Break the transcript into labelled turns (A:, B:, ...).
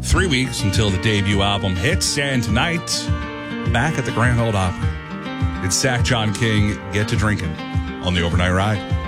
A: 3 weeks until the debut album hits, and tonight, back at the Grand Ole Opry. It's Sack John King, Get to Drinking on the Overnight Ride.